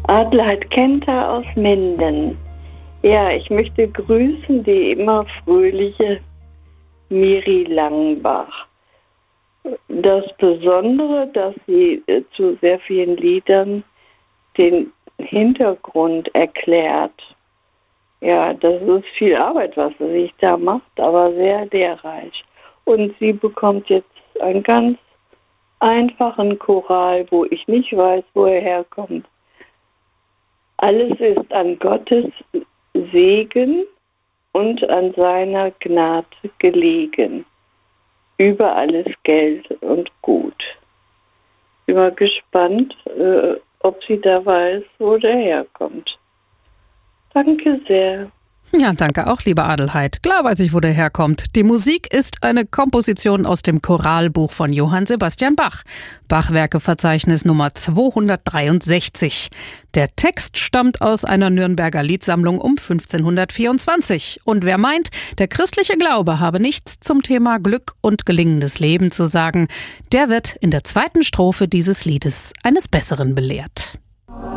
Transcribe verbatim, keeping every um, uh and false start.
Adelheid Kenter aus Minden. Ja, ich möchte grüßen die immer fröhliche Miri Langenbach. Das Besondere, dass sie äh, zu sehr vielen Liedern den Hintergrund erklärt. Ja, das ist viel Arbeit, was sie sich da macht, aber sehr lehrreich. Und sie bekommt jetzt einen ganz einfachen Choral, wo ich nicht weiß, wo er herkommt. Alles ist an Gottes Segen und an seiner Gnade gelegen. Über alles Geld und Gut. Bin mal gespannt, äh, ob sie da weiß, wo der herkommt. Danke sehr. Ja, danke auch, liebe Adelheid. Klar weiß ich, wo der herkommt. Die Musik ist eine Komposition aus dem Choralbuch von Johann Sebastian Bach. Bachwerkeverzeichnis Nummer zweihundertdreiundsechzig. Der Text stammt aus einer Nürnberger Liedsammlung um fünfzehnhundertvierundzwanzig. Und wer meint, der christliche Glaube habe nichts zum Thema Glück und gelingendes Leben zu sagen, der wird in der zweiten Strophe dieses Liedes eines Besseren belehrt.